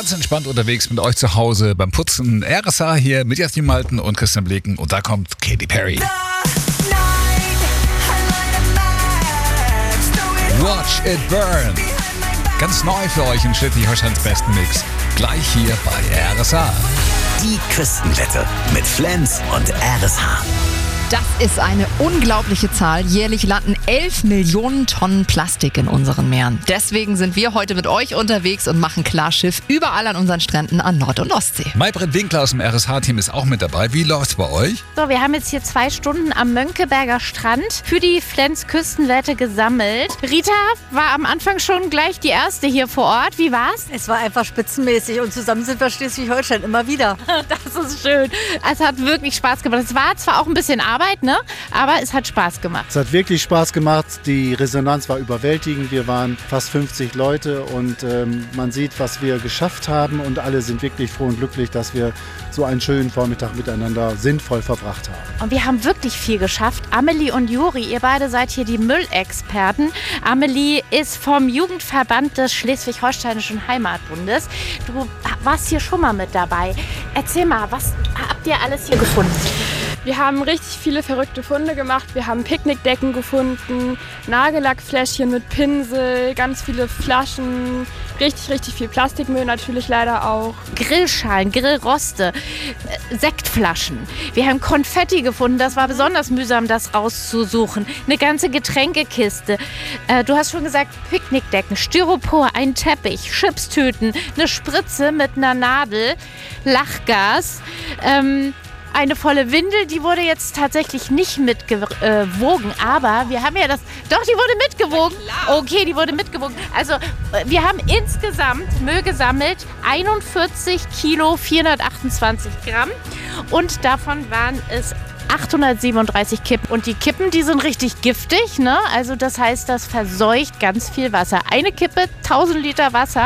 Ganz entspannt unterwegs mit euch zu Hause beim Putzen. RSA hier mit Jasmin Malten und Christian Bleken. Und da kommt Katy Perry. Watch It Burn. Ganz neu für euch in Schleswig-Holsteins besten Mix. Gleich hier bei RSA. Die Küstenwette mit Flens und RSA. Das ist eine unglaubliche Zahl. Jährlich landen 11 Millionen Tonnen Plastik in unseren Meeren. Deswegen sind wir heute mit euch unterwegs und machen Klarschiff überall an unseren Stränden an Nord- und Ostsee. Maybrit Winkler aus dem RSH-Team ist auch mit dabei. Wie läuft's bei euch? So, wir haben jetzt hier 2 Stunden am Mönckeberger Strand für die Flens Küstenwette gesammelt. Rita war am Anfang schon gleich die erste hier vor Ort. Wie war's? Es war einfach spitzenmäßig und zusammen sind wir Schleswig-Holstein immer wieder. Das ist schön. Es hat wirklich Spaß gemacht. Es war zwar auch ein bisschen Arbeit, ne? Aber es hat Spaß gemacht. Es hat wirklich Spaß gemacht. Die Resonanz war überwältigend. Wir waren fast 50 Leute und man sieht, was wir geschafft haben. Und alle sind wirklich froh und glücklich, dass wir so einen schönen Vormittag miteinander sinnvoll verbracht haben. Und wir haben wirklich viel geschafft. Amelie und Juri, ihr beide seid hier die Müllexperten. Amelie ist vom Jugendverband des Schleswig-Holsteinischen Heimatbundes. Du warst hier schon mal mit dabei. Erzähl mal, was habt ihr alles hier gefunden? Wir haben richtig viele verrückte Funde gemacht. Wir haben Picknickdecken gefunden, Nagellackfläschchen mit Pinsel, ganz viele Flaschen, richtig viel Plastikmüll natürlich leider auch. Grillschalen, Grillroste, Sektflaschen. Wir haben Konfetti gefunden, das war besonders mühsam, das rauszusuchen. Eine ganze Getränkekiste. Du hast schon gesagt, Picknickdecken, Styropor, ein Teppich, Chipstüten, eine Spritze mit einer Nadel, Lachgas, eine volle Windel, die wurde jetzt tatsächlich nicht mitgewogen, aber wir haben ja das... Doch, die wurde mitgewogen. Okay, die wurde mitgewogen. Also, wir haben insgesamt Müll gesammelt, 41 Kilo, 428 Gramm und davon waren es 837 Kippen. Und die Kippen, die sind richtig giftig, ne? Also das heißt, das verseucht ganz viel Wasser. Eine Kippe, 1000 Liter Wasser.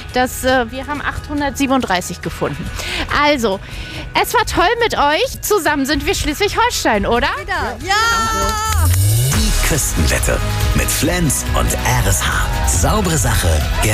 Wir haben 837 gefunden. Also, es war toll mit euch. Zusammen sind wir Schleswig-Holstein, oder? Ja! Die Küstenwette mit Flens und RSH. Saubere Sache,